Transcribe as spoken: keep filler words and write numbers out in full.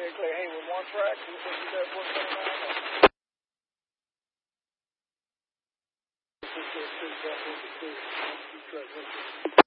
Clear. Hey, with one track, you think you got one coming out? Two track, one, two.